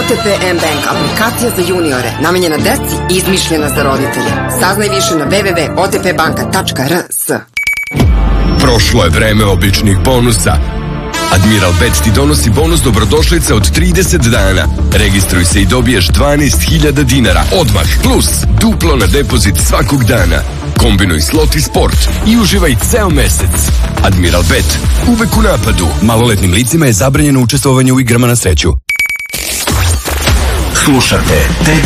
OTP M-Bank, aplikacija za juniore, namenjena deci i izmišljena za roditelje. Saznaj više na www.otpbanka.rs. Prošlo je vreme običnih bonusa. Admiral Bet ti donosi bonus dobrodošlice od 30 dana. Registruj se i dobiješ 12.000 dinara odmah, plus duplo na depozit svakog dana. Kombinuj slot i sport i uživaj ceo mesec. Admiral Bet, uvek u napadu. Maloletnim licima je zabranjeno učestvovanje u igrama na sreću. Slušate